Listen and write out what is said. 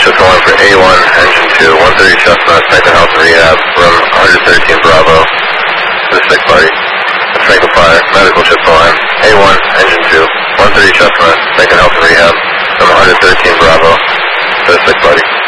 ship to 1 for A1, engine 2, 130 Cessna, Franklin Health and Rehab, room 113 Bravo, to the sick buddy. Franklin Fire, medical ship to line, A1, engine 2, 130 Cessna, Franklin Health and Rehab, room 113 Bravo, to the sick buddy.